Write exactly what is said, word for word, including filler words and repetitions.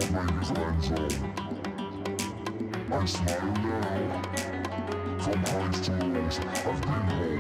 I smile now, from highs to lows, I've been home.